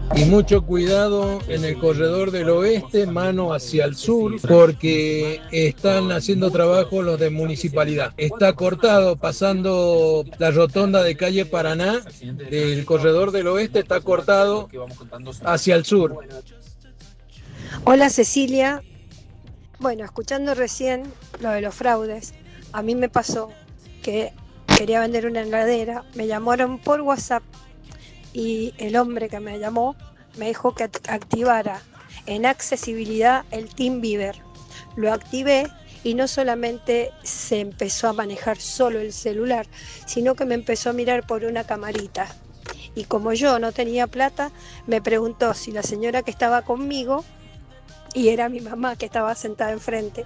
Y mucho cuidado en el corredor del oeste, mano hacia el sur, porque están haciendo trabajo los de municipalidad. Está cortado, pasando la rotonda de calle Paraná, del corredor del oeste está cortado hacia el sur. Hola Cecilia, bueno, escuchando recién lo de los fraudes, a mí me pasó que quería vender una heladera, me llamaron por WhatsApp y el hombre que me llamó me dijo que activara en accesibilidad el TeamViewer. Lo activé y no solamente se empezó a manejar solo el celular, sino que me empezó a mirar por una camarita. Y como yo no tenía plata, me preguntó si la señora que estaba conmigo, y era mi mamá que estaba sentada enfrente,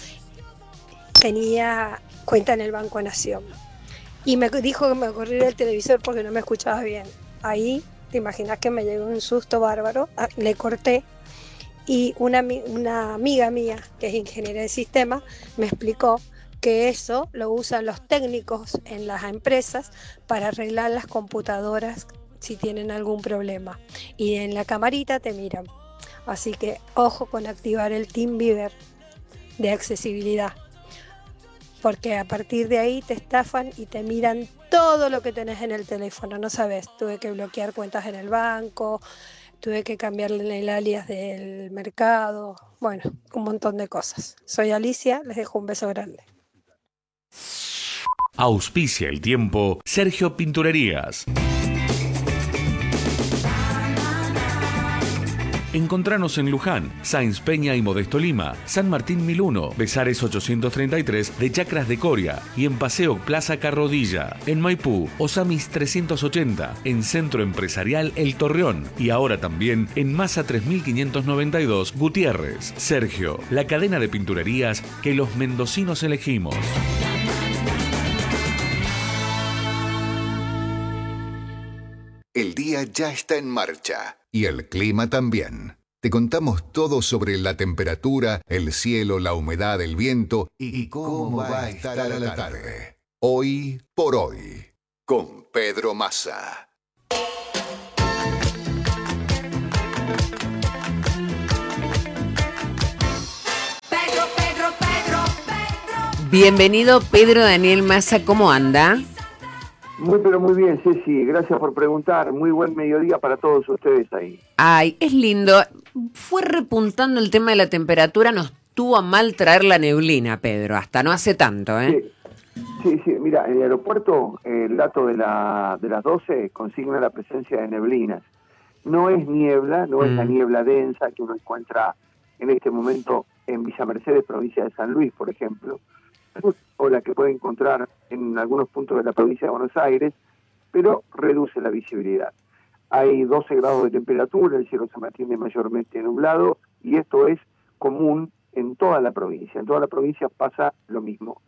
tenía cuenta en el Banco Nación. Y me dijo que me corriera el televisor porque no me escuchaba bien. Ahí te imaginas que me llegó un susto bárbaro, le corté y una amiga mía, que es ingeniera de sistemas, me explicó que eso lo usan los técnicos en las empresas para arreglar las computadoras si tienen algún problema. Y en la camarita te miran. Así que ojo con activar el TeamViewer de accesibilidad, porque a partir de ahí te estafan y te miran todo lo que tenés en el teléfono, no sabes, tuve que bloquear cuentas en el banco, tuve que cambiarle el alias del mercado, bueno, un montón de cosas. Soy Alicia, les dejo un beso grande. Auspicia el tiempo Sergio Pinturerías. Encontranos en Luján, Sáenz Peña y Modesto Lima, San Martín 1001, Besares 833 de Chacras de Coria y en Paseo Plaza Carrodilla, en Maipú, Osamis 380, en Centro Empresarial El Torreón y ahora también en Masa 3592 Gutiérrez. Sergio, la cadena de pinturerías que los mendocinos elegimos. El día ya está en marcha y el clima también. Te contamos todo sobre la temperatura, el cielo, la humedad, el viento y cómo va a estar a la tarde. Hoy por hoy, con Pedro Massa. Bienvenido Pedro Daniel Massa, ¿cómo anda? Pero muy bien, Ceci, gracias por preguntar. Muy buen mediodía para todos ustedes ahí. Ay, es lindo. Fue repuntando el tema de la temperatura, nos tuvo a mal traer la neblina, Pedro, hasta no hace tanto, ¿eh? Sí, mira, en el aeropuerto el dato de las 12 consigna la presencia de neblinas. No es niebla, no es la niebla densa que uno encuentra en este momento en Villa Mercedes, provincia de San Luis, por ejemplo, o la que puede encontrar en algunos puntos de la provincia de Buenos Aires, pero reduce la visibilidad. Hay 12 grados de temperatura, el cielo se mantiene mayormente nublado y esto es común en toda la provincia. En toda la provincia pasa lo mismo.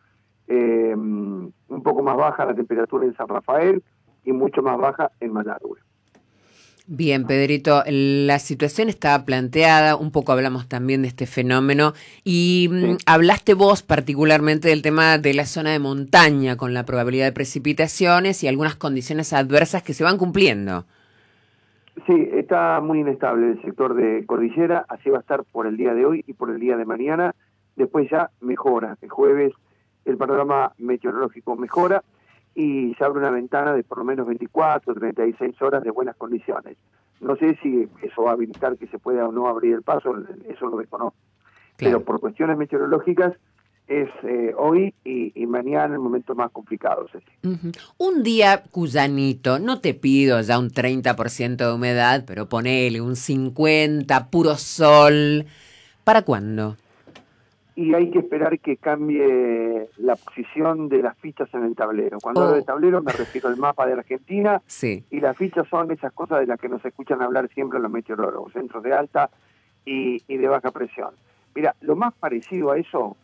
Un poco más baja la temperatura en San Rafael y mucho más baja en Malargüe. Bien, Pedrito, la situación estaba planteada, un poco hablamos también de este fenómeno y hablaste vos particularmente del tema de la zona de montaña con la probabilidad de precipitaciones y algunas condiciones adversas que se van cumpliendo. Sí, está muy inestable el sector de cordillera, así va a estar por el día de hoy y por el día de mañana, después ya mejora, el jueves el panorama meteorológico mejora y se abre una ventana de por lo menos 24, 36 horas de buenas condiciones. No sé si eso va a habilitar que se pueda o no abrir el paso, eso lo desconozco. Claro. Pero por cuestiones meteorológicas es hoy y mañana el momento más complicado. Un día cuyanito, no te pido ya un 30% de humedad, pero ponele un 50%, puro sol. ¿Para cuándo? Y hay que esperar que cambie la posición de las fichas en el tablero. Cuando hablo de tablero me refiero al mapa de Argentina, sí. Y las fichas son esas cosas de las que nos escuchan hablar siempre los meteorólogos, centros de alta y de baja presión. Mira, lo más parecido a eso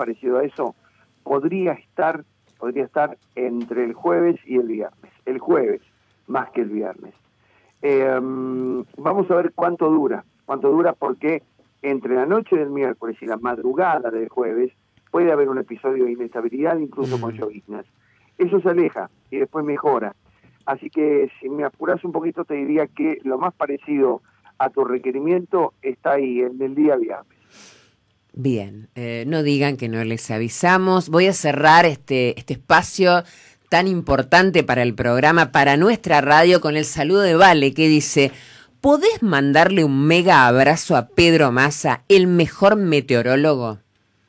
podría estar entre el jueves y el viernes. El jueves más que el viernes. Vamos a ver cuánto dura porque entre la noche del miércoles y la madrugada del jueves puede haber un episodio de inestabilidad, incluso con lloviznas. Eso se aleja y después mejora. Así que si me apuras un poquito te diría que lo más parecido a tu requerimiento está ahí, en el día viernes. Bien, no digan que no les avisamos. Voy a cerrar este espacio tan importante para el programa, para nuestra radio, con el saludo de Vale, que dice: ¿podés mandarle un mega abrazo a Pedro Massa, el mejor meteorólogo?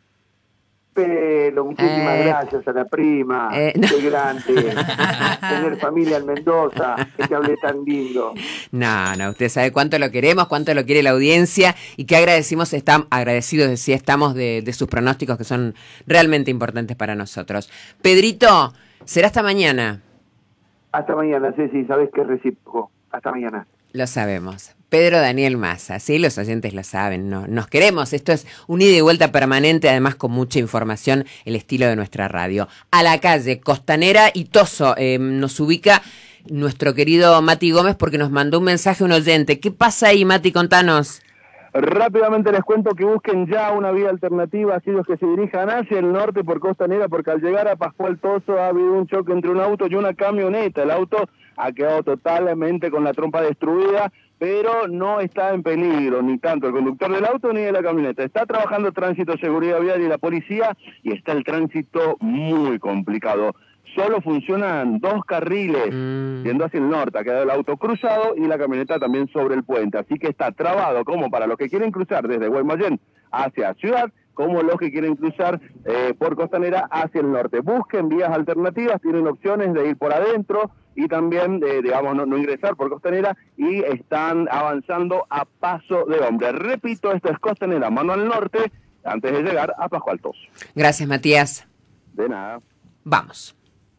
Pero muchísimas gracias a la prima, qué grande, tener familia en Mendoza, que te hable tan lindo. No, usted sabe cuánto lo queremos, cuánto lo quiere la audiencia y qué agradecidos estamos de sus pronósticos, que son realmente importantes para nosotros. Pedrito, será hasta mañana. Hasta mañana, Ceci, sabes que es recíproco. Hasta mañana. Lo sabemos. Pedro Daniel Massa, sí, los oyentes lo saben, no, nos queremos, esto es un ida y vuelta permanente, además con mucha información, el estilo de nuestra radio. A la calle Costanera y Toso, nos ubica nuestro querido Mati Gómez porque nos mandó un mensaje un oyente. ¿Qué pasa ahí, Mati? Contanos. Rápidamente les cuento que busquen ya una vía alternativa, así los que se dirijan hacia el norte por Costanera, porque al llegar a Pascual Toso ha habido un choque entre un auto y una camioneta. El auto ha quedado totalmente con la trompa destruida, pero no está en peligro, ni tanto el conductor del auto ni de la camioneta. Está trabajando Tránsito, Seguridad Vial y la policía, y está el tránsito muy complicado. Solo funcionan 2 carriles yendo hacia el norte, ha quedado el auto cruzado y la camioneta también sobre el puente, así que está trabado como para los que quieren cruzar desde Guaymallén hacia Ciudad, como los que quieren cruzar por Costanera hacia el norte. Busquen vías alternativas, tienen opciones de ir por adentro y también, no ingresar por Costanera, y están avanzando a paso de hombre. Repito, esto es Costanera, mano al norte, antes de llegar a Pascual Toso. Gracias, Matías. De nada. Vamos.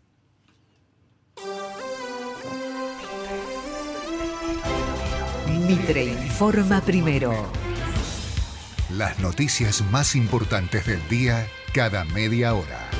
Mitre informa primero. Las noticias más importantes del día cada media hora.